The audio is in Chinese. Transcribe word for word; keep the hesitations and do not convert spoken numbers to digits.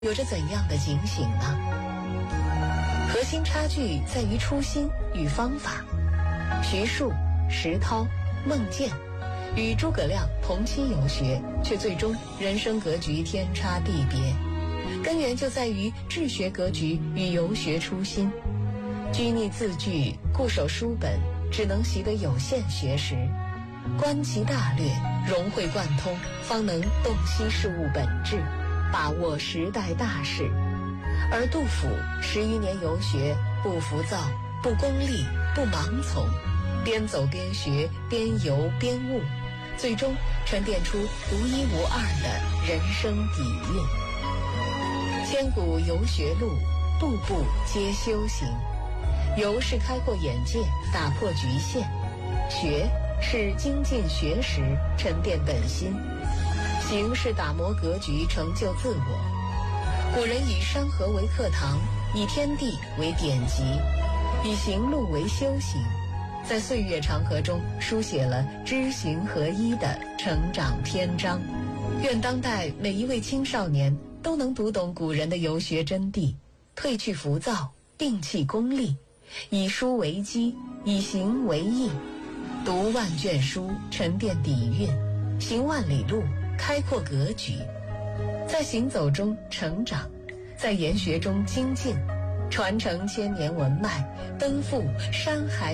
有着怎样的警醒呢？核心差距在于初心与方法。徐庶、石涛、孟建与诸葛亮同期游学，却最终人生格局天差地别。根源就在于治学格局与游学初心。拘泥字句，固守书本，只能习得有限学识。观其大略，融会贯通，方能洞悉事物本质，把握时代大势。而杜甫十余年游学，不浮躁，不功利，不盲从，边走边学，边游边悟，最终沉淀出独一无二的人生底蕴。千古游学路，步步皆修行。游是开阔眼界，打破局限；学是精进学识，沉淀本心；行是打磨格局，成就自我。古人以山河为课堂，以天地为典籍，以行路为修行，在岁月长河中书写了知行合一的成长篇章。愿当代每一位青少年都能读懂古人的游学真谛，褪去浮躁，摒弃功利，以书为基，以行为义，读万卷书，沉淀底蕴，行万里路，开阔格局。在行走中成长，在研学中精进，传承千年文脉，奔赴山海